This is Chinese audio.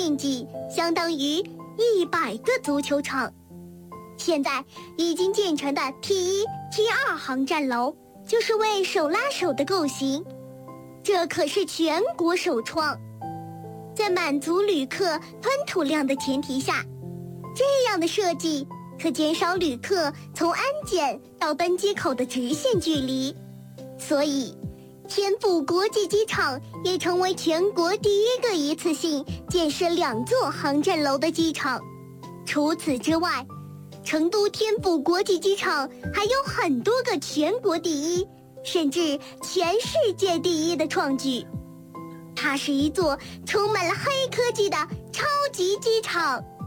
面积相当于100个足球场。现在已经建成的 T1、T2 航站楼就是为手拉手的构型，这可是全国首创。在满足旅客吞吐量的前提下，这样的设计可减少旅客从安检到登机口的直线距离，所以天府国际机场也成为全国第1个一次性建设2座航站楼的机场。除此之外，成都天府国际机场还有很多个全国第1，甚至全世界第1的创举。它是一座充满了黑科技的超级机场。